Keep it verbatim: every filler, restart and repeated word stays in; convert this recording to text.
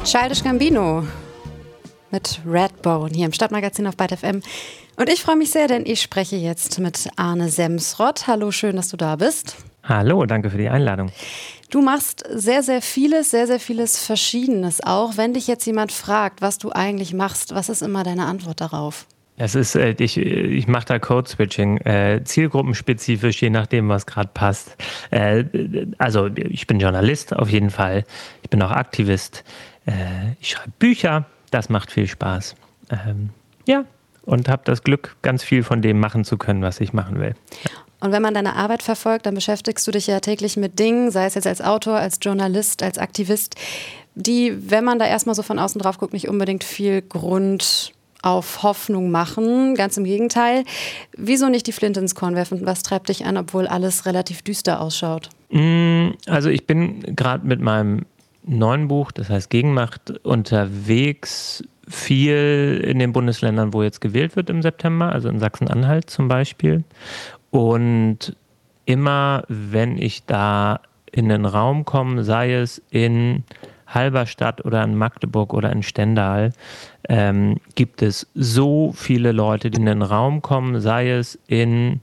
Childish Gambino mit Redbone hier im Stadtmagazin auf Byte F M. Und ich freue mich sehr, denn ich spreche jetzt mit Arne Semsrott. Hallo, schön, dass du da bist. Hallo, danke für die Einladung. Du machst sehr, sehr vieles, sehr, sehr vieles Verschiedenes auch. Wenn dich jetzt jemand fragt, was du eigentlich machst, was ist immer deine Antwort darauf? Es ist, äh, ich, ich mache da Code-Switching, äh, zielgruppenspezifisch, je nachdem, was gerade passt. Äh, also ich bin Journalist auf jeden Fall. Ich bin auch Aktivist. Äh, ich schreibe Bücher, das macht viel Spaß. Ähm, ja, und habe das Glück, ganz viel von dem machen zu können, was ich machen will. Ja. Und wenn man deine Arbeit verfolgt, dann beschäftigst du dich ja täglich mit Dingen, sei es jetzt als Autor, als Journalist, als Aktivist, die, wenn man da erstmal so von außen drauf guckt, nicht unbedingt viel Grund auf Hoffnung machen. Ganz im Gegenteil. Wieso nicht die Flinte ins Korn werfen? Was treibt dich an, obwohl alles relativ düster ausschaut? Also ich bin gerade mit meinem neuen Buch, das heißt Gegenmacht, unterwegs, viel in den Bundesländern, wo jetzt gewählt wird im September, also in Sachsen-Anhalt zum Beispiel. Und immer, wenn ich da in den Raum komme, sei es in Halberstadt oder in Magdeburg oder in Stendal, ähm, gibt es so viele Leute, die in den Raum kommen, sei es in